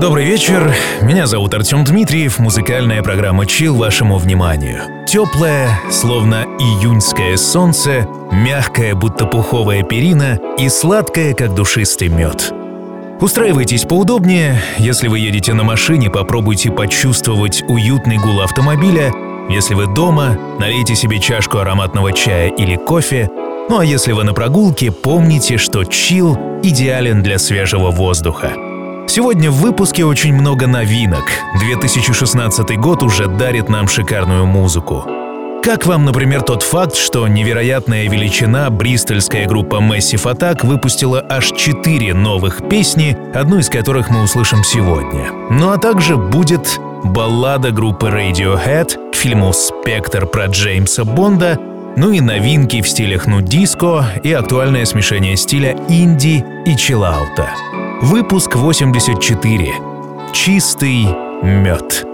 Добрый вечер, меня зовут Артем Дмитриев, музыкальная программа «Чилл» вашему вниманию. Теплое, словно июньское солнце, мягкое, будто пуховая перина и сладкое, как душистый мед. Устраивайтесь поудобнее, если вы едете на машине, попробуйте почувствовать уютный гул автомобиля. Если вы дома, налейте себе чашку ароматного чая или кофе. Ну а если вы на прогулке, помните, что чилл идеален для свежего воздуха. Сегодня в выпуске очень много новинок. 2016 год уже дарит нам шикарную музыку. Как вам, например, тот факт, что невероятная величина бристольская группа Massive Attack выпустила аж 4 новых песни, одну из которых мы услышим сегодня. Ну а также будет баллада группы Radiohead к фильму «Спектр» про Джеймса Бонда, ну и новинки в стилях нудиско и актуальное смешение стиля инди и чиллаута. Выпуск 84. Чистый мед.